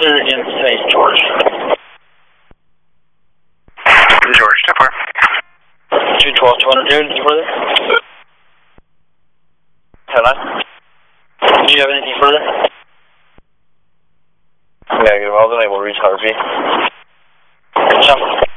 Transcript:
Cruiser in St. George. George, 2-4. 212, 200, anything further? Hello? Do you have anything further? Negative, I was unable to reach Harvey. Jump.